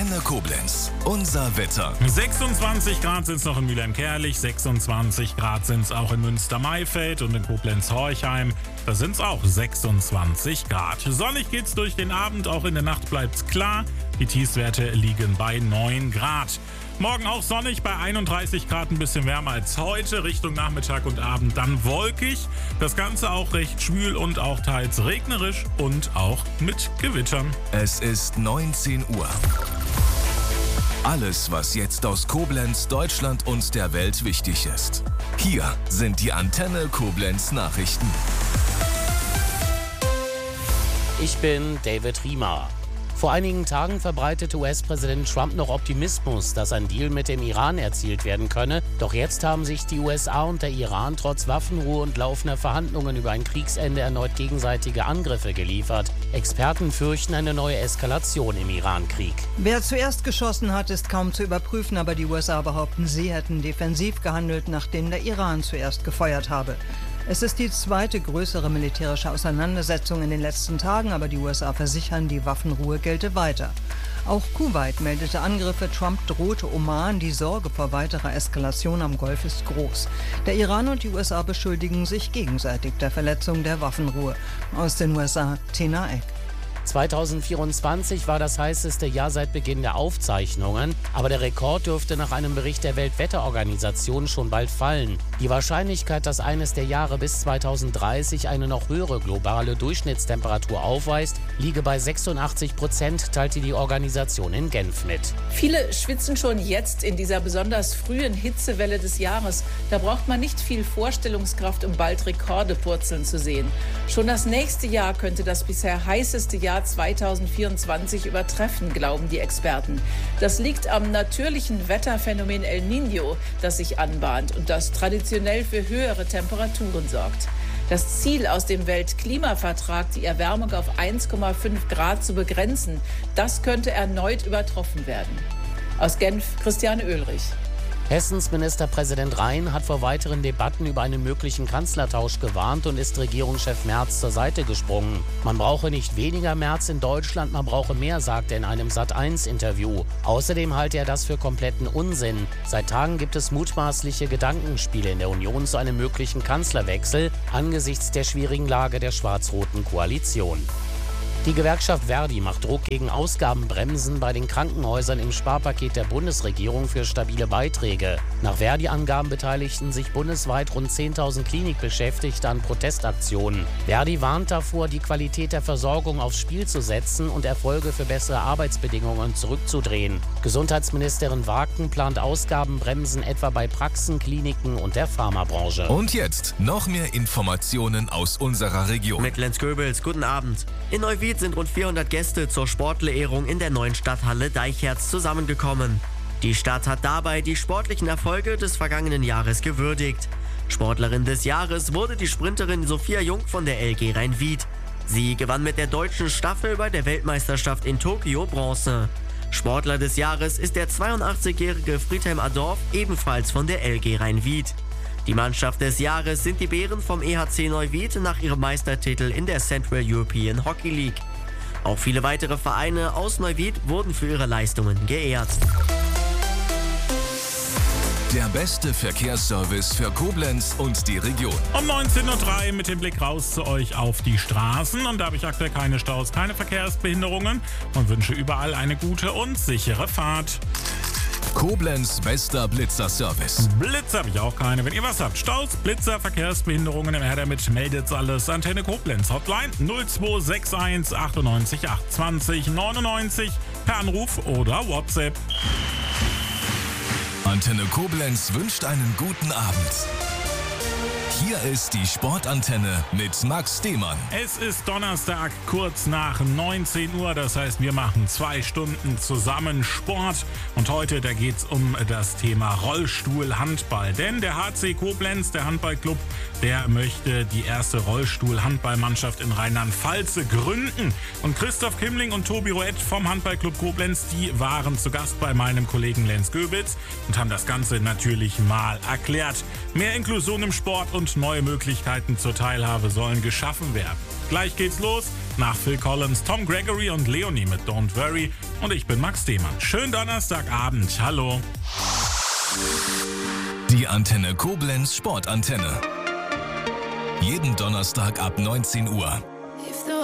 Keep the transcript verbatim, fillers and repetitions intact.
Antenne Koblenz. Unser Wetter. sechsundzwanzig Grad sind es noch in Mülheim-Kärlich, sechsundzwanzig Grad sind es auch in Münster-Maifeld und in Koblenz-Horchheim. Da sind es auch sechsundzwanzig Grad. Sonnig geht's durch den Abend, auch in der Nacht bleibt's klar. Die Tiefstwerte liegen bei neun Grad. Morgen auch sonnig bei einunddreißig Grad, ein bisschen wärmer als heute. Richtung Nachmittag und Abend dann wolkig. Das Ganze auch recht schwül und auch teils regnerisch und auch mit Gewittern. Es ist neunzehn Uhr. Alles, was jetzt aus Koblenz, Deutschland und der Welt wichtig ist. Hier sind die Antenne Koblenz Nachrichten. Ich bin David Riemer. Vor einigen Tagen verbreitete U S-Präsident Trump noch Optimismus, dass ein Deal mit dem Iran erzielt werden könne. Doch jetzt haben sich die U S A und der Iran trotz Waffenruhe und laufender Verhandlungen über ein Kriegsende erneut gegenseitige Angriffe geliefert. Experten fürchten eine neue Eskalation im Iran-Krieg. Wer zuerst geschossen hat, ist kaum zu überprüfen, aber die U S A behaupten, sie hätten defensiv gehandelt, nachdem der Iran zuerst gefeuert habe. Es ist die zweite größere militärische Auseinandersetzung in den letzten Tagen, aber die U S A versichern, die Waffenruhe gelte weiter. Auch Kuwait meldete Angriffe, Trump drohte Oman, die Sorge vor weiterer Eskalation am Golf ist groß. Der Iran und die U S A beschuldigen sich gegenseitig der Verletzung der Waffenruhe. Aus den U S A, Tina Eck. zweitausendvierundzwanzig war das heißeste Jahr seit Beginn der Aufzeichnungen, aber der Rekord dürfte nach einem Bericht der Weltwetterorganisation schon bald fallen. Die Wahrscheinlichkeit, dass eines der Jahre bis zweitausenddreißig eine noch höhere globale Durchschnittstemperatur aufweist, liege bei sechsundachtzig Prozent, teilte die Organisation in Genf mit. Viele schwitzen schon jetzt in dieser besonders frühen Hitzewelle des Jahres. Da braucht man nicht viel Vorstellungskraft, um bald Rekorde purzeln zu sehen. Schon das nächste Jahr könnte das bisher heißeste Jahr zweitausendvierundzwanzig übertreffen, glauben die Experten. Das liegt am natürlichen Wetterphänomen El Niño, das sich anbahnt und das traditionell für höhere Temperaturen sorgt. Das Ziel aus dem Weltklimavertrag, die Erwärmung auf eins Komma fünf Grad zu begrenzen, das könnte erneut übertroffen werden. Aus Genf, Christiane Oehlrich. Hessens Ministerpräsident Rhein hat vor weiteren Debatten über einen möglichen Kanzlertausch gewarnt und ist Regierungschef Merz zur Seite gesprungen. Man brauche nicht weniger Merz in Deutschland, man brauche mehr, sagt er in einem Sat eins Interview. Außerdem halte er das für kompletten Unsinn. Seit Tagen gibt es mutmaßliche Gedankenspiele in der Union zu einem möglichen Kanzlerwechsel angesichts der schwierigen Lage der schwarz-roten Koalition. Die Gewerkschaft Verdi macht Druck gegen Ausgabenbremsen bei den Krankenhäusern im Sparpaket der Bundesregierung für stabile Beiträge. Nach Verdi-Angaben beteiligten sich bundesweit rund zehntausend Klinikbeschäftigte an Protestaktionen. Verdi warnt davor, die Qualität der Versorgung aufs Spiel zu setzen und Erfolge für bessere Arbeitsbedingungen zurückzudrehen. Gesundheitsministerin Wagen plant Ausgabenbremsen etwa bei Praxen, Kliniken und der Pharmabranche. Und jetzt noch mehr Informationen aus unserer Region. Mit Lenz Goebbels, guten Abend. In Neuwied sind rund vierhundert Gäste zur Sportlerehrung in der neuen Stadthalle Deicherz zusammengekommen. Die Stadt hat dabei die sportlichen Erfolge des vergangenen Jahres gewürdigt. Sportlerin des Jahres wurde die Sprinterin Sophia Jung von der L G Rhein-Wied. Sie gewann mit der deutschen Staffel bei der Weltmeisterschaft in Tokio Bronze. Sportler des Jahres ist der zweiundachtzigjährige Friedhelm Adorf, ebenfalls von der L G Rhein-Wied. Die Mannschaft des Jahres sind die Bären vom E H C Neuwied nach ihrem Meistertitel in der Central European Hockey League. Auch viele weitere Vereine aus Neuwied wurden für ihre Leistungen geehrt. Der beste Verkehrsservice für Koblenz und die Region. Um neunzehn Uhr drei mit dem Blick raus zu euch auf die Straßen. Und da habe ich aktuell keine Staus, keine Verkehrsbehinderungen und wünsche überall eine gute und sichere Fahrt. Koblenz bester Blitzer-Service. Blitz habe ich auch keine. Wenn ihr was habt, Staus, Blitzer, Verkehrsbehinderungen, im Her damit, meldet's alles. Antenne Koblenz, Hotline null zwei sechs eins achtundneunzig acht zwanzig neunundneunzig per Anruf oder WhatsApp. Antenne Koblenz wünscht einen guten Abend. Hier ist die Sportantenne mit Max Demann. Es ist Donnerstag, kurz nach neunzehn Uhr. Das heißt, wir machen zwei Stunden zusammen Sport. Und heute, da geht es um das Thema Rollstuhlhandball. Denn der H C Koblenz, der Handballclub, der möchte die erste Rollstuhl-Handballmannschaft in Rheinland-Pfalz gründen. Und Christoph Kimmling und Tobi Roett vom Handballclub Koblenz, die waren zu Gast bei meinem Kollegen Lenz Goebbels und haben das Ganze natürlich mal erklärt. Mehr Inklusion im Sport und neue Möglichkeiten zur Teilhabe sollen geschaffen werden. Gleich geht's los Nach Phil Collins, Tom Gregory und Leonie mit Don't Worry. Und ich bin Max Demann. Schönen Donnerstagabend. Hallo. Die Antenne Koblenz Sportantenne. Jeden Donnerstag ab neunzehn Uhr.